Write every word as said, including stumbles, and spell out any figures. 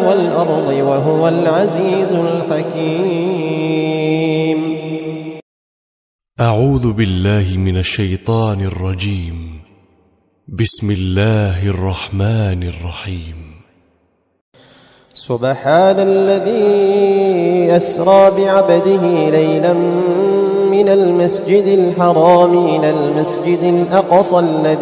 والأرض وهو العزيز الحكيم. أعوذ بالله من الشيطان الرجيم. بسم الله الرحمن الرحيم. سبحان الذي أسرى بعبده ليلا من المسجد الحرام إلى المسجد الأقصى الذي